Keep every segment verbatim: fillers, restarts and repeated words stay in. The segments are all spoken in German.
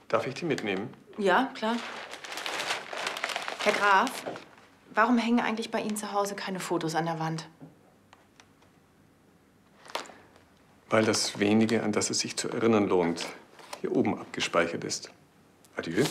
Darf ich die mitnehmen? Ja, klar. Herr Graf, warum hängen eigentlich bei Ihnen zu Hause keine Fotos an der Wand? Weil das Wenige, an das es sich zu erinnern lohnt, hier oben abgespeichert ist. Adieu.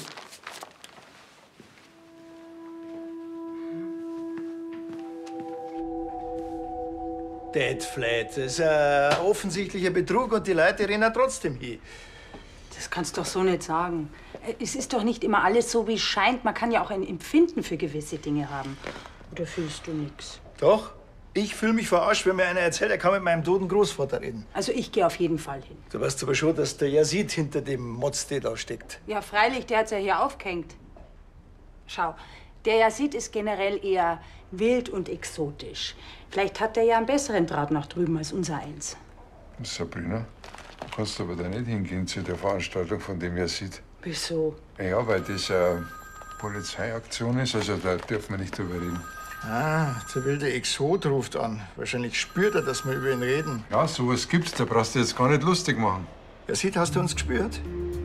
Dead Flat, das ist ein offensichtlicher Betrug und die Leute rennen trotzdem hin. Das kannst du doch so nicht sagen. Es ist doch nicht immer alles so, wie es scheint. Man kann ja auch ein Empfinden für gewisse Dinge haben. Oder fühlst du nichts? Doch, ich fühle mich verarscht, wenn mir einer erzählt, er kann mit meinem toten Großvater reden. Also ich gehe auf jeden Fall hin. Du weißt aber schon, dass der Yazid hinter dem Motz da steckt. Ja, freilich, der hat's ja hier aufgehängt. Schau, der Yazid ist generell eher wild und exotisch. Vielleicht hat er ja einen besseren Draht nach drüben als unser eins. Sabrina, du kannst aber da nicht hingehen zu der Veranstaltung von dem Yazid. Wieso? Ja, weil das eine Polizeiaktion ist, also da dürfen wir nicht drüber reden. Ah, der wilde Exot ruft an. Wahrscheinlich spürt er, dass wir über ihn reden. Ja, sowas gibt's, da brauchst du jetzt gar nicht lustig machen. Yazid, hast du uns gespürt?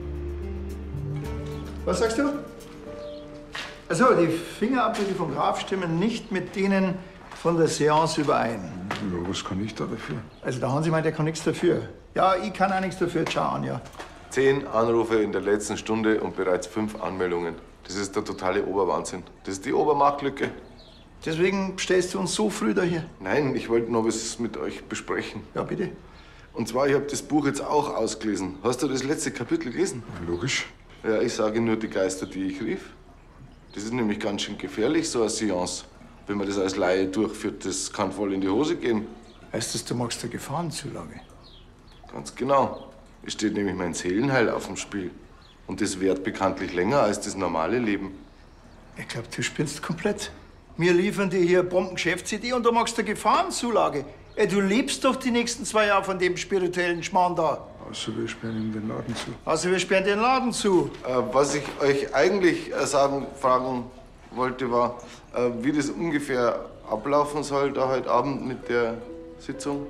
Was sagst du? Also, die Fingerabdrücke vom Graf stimmen nicht mit denen von der Seance überein. Ja, was kann ich da dafür? Also, der Hansi meint, er kann nichts dafür. Ja, ich kann auch nichts dafür. Ciao, Anja. Zehn Anrufe in der letzten Stunde und bereits fünf Anmeldungen. Das ist der totale Oberwahnsinn. Das ist die Obermarktlücke. Deswegen stellst du uns so früh da hier? Nein, ich wollte noch was mit euch besprechen. Ja, bitte. Und zwar, ich habe das Buch jetzt auch ausgelesen. Hast du das letzte Kapitel gelesen? Logisch. Ja, ich sage nur die Geister, die ich rief. Das ist nämlich ganz schön gefährlich, so eine Seance. Wenn man das als Laie durchführt, das kann voll in die Hose gehen. Heißt das, du magst eine Gefahrenzulage? Ganz genau. Es steht nämlich mein Seelenheil auf dem Spiel. Und das währt bekanntlich länger als das normale Leben. Ich glaube, du spinnst komplett. Wir liefern dir hier Bombengeschäftsidee und du machst eine Gefahrenzulage. Ey, du lebst doch die nächsten zwei Jahre von dem spirituellen Schmarrn da. Außer wir sperren ihm den Laden zu. Also wir sperren den Laden zu. Äh, was ich euch eigentlich äh, sagen, fragen wollte, war, äh, wie das ungefähr ablaufen soll da heute Abend mit der Sitzung.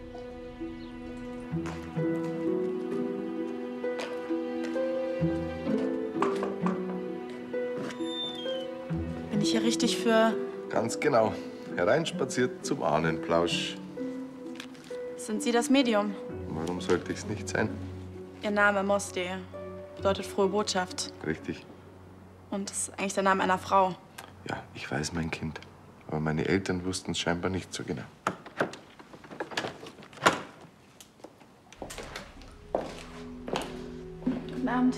Bin ich hier richtig für... Ganz genau. Hereinspaziert zum Ahnenplausch. Sind Sie das Medium? Warum sollte ich's nicht sein? Ihr Name Moste bedeutet frohe Botschaft. Richtig. Und das ist eigentlich der Name einer Frau. Ja, ich weiß, mein Kind. Aber meine Eltern wussten es scheinbar nicht so genau. Guten Abend.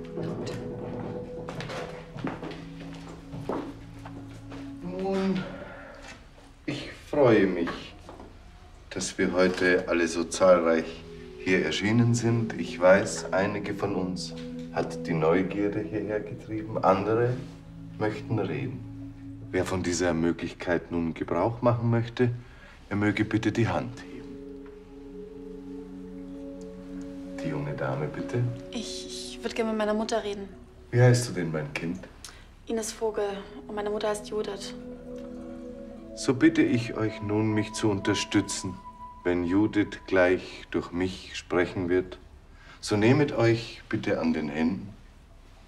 Nun, ich freue mich, dass wir heute alle so zahlreich hier erschienen sind. Ich weiß, einige von uns hat die Neugierde hierher getrieben, andere möchten reden. Wer von dieser Möglichkeit nun Gebrauch machen möchte, er möge bitte die Hand heben. Die junge Dame, bitte. Ich, ich würde gerne mit meiner Mutter reden. Wie heißt du denn, mein Kind? Ines Vogel. Und meine Mutter heißt Judith. So bitte ich euch nun, mich zu unterstützen, wenn Judith gleich durch mich sprechen wird. So nehmet euch bitte an den Händen